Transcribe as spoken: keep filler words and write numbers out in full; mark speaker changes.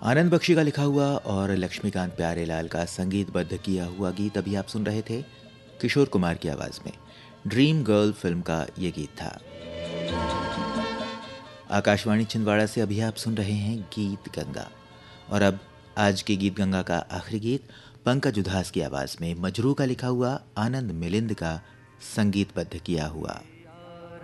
Speaker 1: आनंद बख्शी का लिखा हुआ और लक्ष्मीकांत प्यारेलाल का संगीतबद्ध किया हुआ गीत अभी आप सुन रहे थे किशोर कुमार की आवाज में। ड्रीम गर्ल फिल्म का ये गीत था। आकाशवाणी छिंदवाड़ा से अभी आप सुन रहे हैं गीत गंगा। और अब आज के गीत गंगा का आखिरी गीत पंकज उधास की आवाज में मजरू का लिखा हुआ, आनंद मिलिंद का संगीतबद्ध किया हुआ।